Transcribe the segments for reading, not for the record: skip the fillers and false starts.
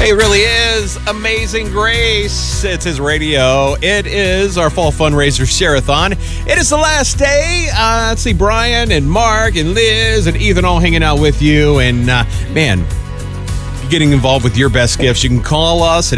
It really is Amazing Grace. It's his radio. It is our fall fundraiser share-a-thon. It is the last day. Let's see, Brian and Mark and Liz and Ethan all hanging out with you. And man, getting involved with your best gifts. You can call us at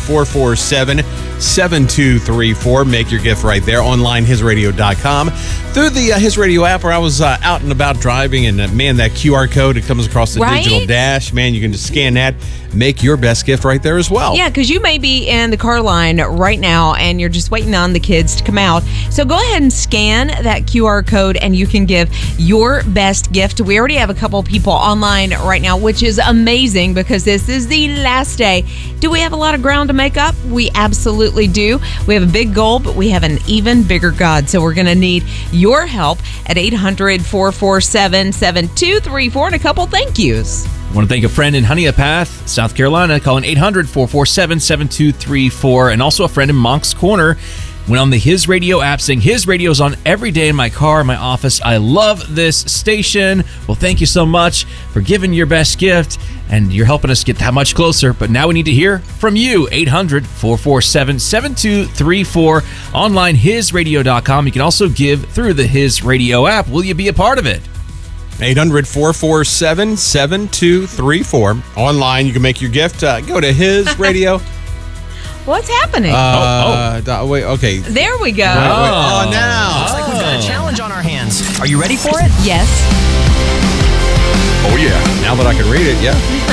800-447-7234. Make your gift right there. Online, hisradio.com. Through the His Radio app, where I was out and about driving, and man, that QR code, it comes across the digital dash. Man, you can just scan that. Make your best gift right there as well. Yeah, because you may be in the car line right now and you're just waiting on the kids to come out. So go ahead and scan that QR code and you can give your best gift. We already have a couple people online right now, which is amazing because this is the last day. Do we have a lot of ground to make up? We absolutely do. We have a big goal, but we have an even bigger God. So we're going to need your help at 800-447-7234 and a couple thank yous. I want to thank a friend in Honeypath, South Carolina, calling 800-447-7234, and also a friend in Monk's Corner. Went on the His Radio app, saying His Radio's on every day in my car, in my office. I love this station. Well, thank you so much for giving your best gift, and you're helping us get that much closer. But now we need to hear from you. 800-447-7234. Online, hisradio.com. You can also give through the His Radio app. Will you be a part of it? 800-447-7234. Online, you can make your gift. Go to His Radio. What's happening? Wait, okay. There we go. Now. Looks like we've got a challenge on our hands. Are you ready for it? Yes. Oh, yeah. Now that I can read it, yeah.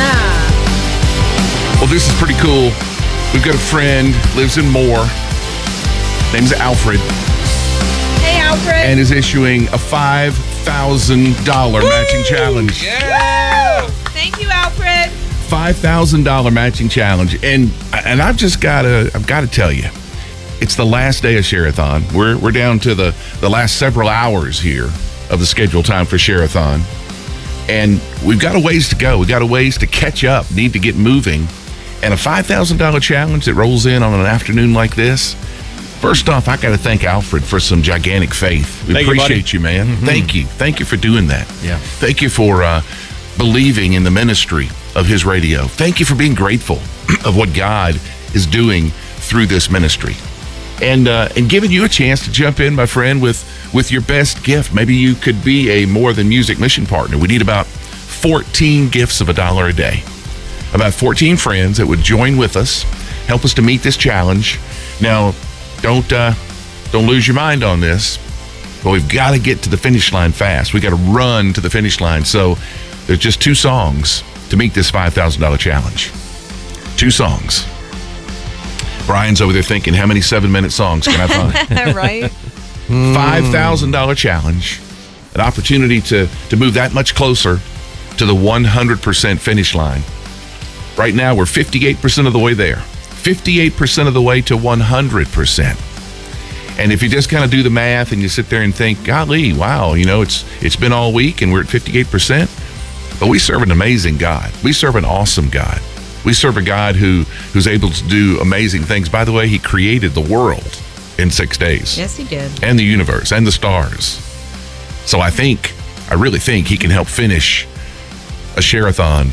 Well, this is pretty cool. We've got a friend, lives in Moore. Name's Alfred. Hey, Alfred. And is issuing a $5,000 matching challenge. Yeah! Thank you, Alfred. $5,000 matching challenge. And I've got to tell you, it's the last day of Share-a-thon. We're down to the last several hours here of the scheduled time for Share-a-thon. And we've got a ways to go. We've got a ways to catch up, need to get moving. And a $5,000 challenge that rolls in on an afternoon like this. First off, I got to thank Alfred for some gigantic faith. We appreciate you, man. Mm-hmm. Thank you. Thank you for doing that. Yeah. Thank you for believing in the ministry of His Radio. Thank you for being grateful of what God is doing through this ministry. And giving you a chance to jump in, my friend, with your best gift. Maybe you could be a More Than Music mission partner. We need about 14 gifts of $1 a day. About 14 friends that would join with us, help us to meet this challenge. Now, don't lose your mind on this, but we've got to get to the finish line fast. We got to run to the finish line. So there's just 2 songs to meet this $5,000 challenge. 2 songs. Brian's over there thinking, how many 7-minute songs can I find? Right. $5,000 challenge. An opportunity to move that much closer to the 100% finish line. Right now, we're 58% of the way there. 58% of the way to 100%. And if you just kind of do the math and you sit there and think, golly, wow, it's been all week and we're at 58%. But we serve an amazing God. We serve an awesome God. We serve a God who's able to do amazing things. By the way, He created the world in 6 days. Yes, He did. And the universe and the stars. So I really think He can help finish a share-a-thon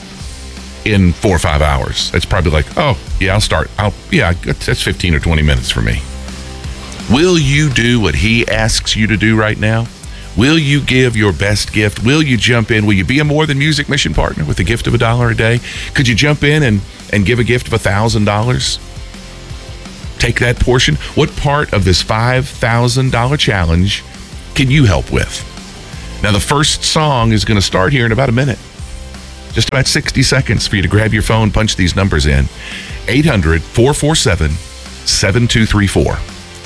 in 4 or 5 hours. It's probably like, oh, yeah, I'll start. That's 15 or 20 minutes for me. Will you do what He asks you to do right now? Will you give your best gift? Will you jump in? Will you be a More Than Music mission partner with a gift of $1 a day? Could you jump in and give a gift of $1,000? Take that portion. What part of this $5,000 challenge can you help with? Now, the first song is going to start here in about a minute. Just about 60 seconds for you to grab your phone, punch these numbers in. 800-447-7234.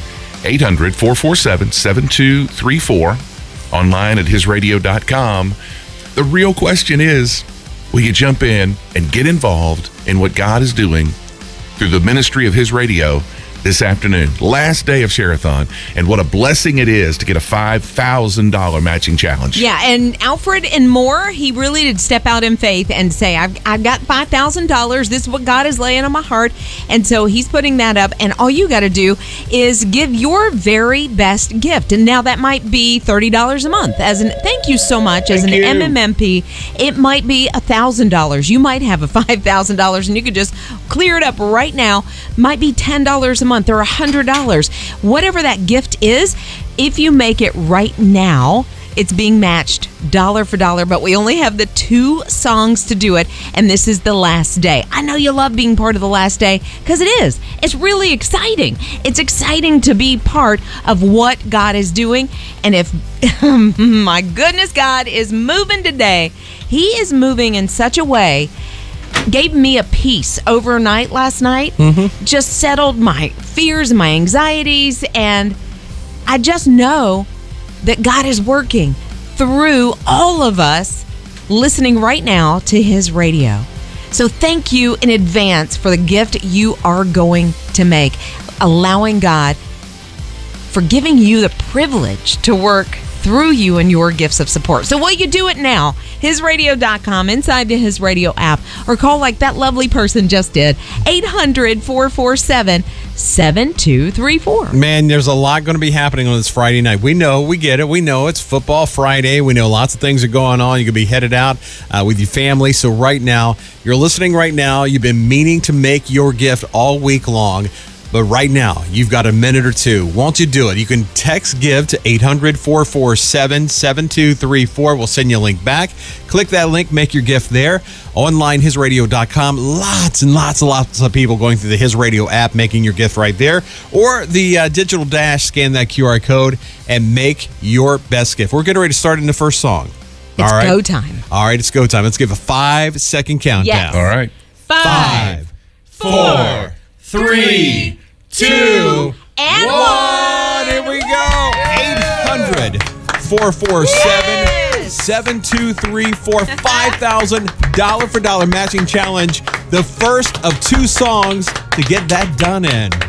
800-447-7234. Online at hisradio.com. The real question is, will you jump in and get involved in what God is doing through the ministry of His Radio this afternoon. Last day of Share-a-thon. And what a blessing it is to get a $5,000 matching challenge. Yeah, and Alfred and Moore, he really did step out in faith and say, I've got $5,000. This is what God is laying on my heart. And so he's putting that up. And all you got to do is give your very best gift. And now that might be $30 a month. As an thank you so much. As an MMMP, it might be $1,000. You might have a $5,000 and you could just clear it up right now. Might be $10 a month or $100. Whatever that gift is, if you make it right now, it's being matched dollar for dollar, but we only have the 2 songs to do it, and this is the last day. I know you love being part of the last day because it is. It's really exciting. It's exciting to be part of what God is doing, and if, my goodness, God is moving today. He is moving in such a way, gave me a peace overnight last night, just settled my fears and my anxieties, and I just know that God is working through all of us listening right now to his radio. So thank you in advance for the gift you are going to make, allowing God for giving you the privilege to work through you and your gifts of support. So will you do it now? HisRadio.com, inside the His Radio app, or call like that lovely person just did, 800-447-7234. Man, there's a lot going to be happening on this Friday night. We know, we get it. We know it's Football Friday. We know lots of things are going on. You could be headed out with your family. So right now, you're listening right now. You've been meaning to make your gift all week long. But right now, you've got a minute or two. Won't you do it? You can text GIVE to 800-447-7234. We'll send you a link back. Click that link, make your gift there. Online, HisRadio.com. Lots and lots and lots of people going through the His Radio app, making your gift right there. Or the digital dash, scan that QR code, and make your best gift. We're getting ready to start in the first song. It's go time. All right, it's go time. Let's give a 5-second countdown. Yes. All right. 5, 4, 3, 2, and 1. Here we go. 800-447-7234. $5,000 for dollar matching challenge. The first of 2 songs to get that done in.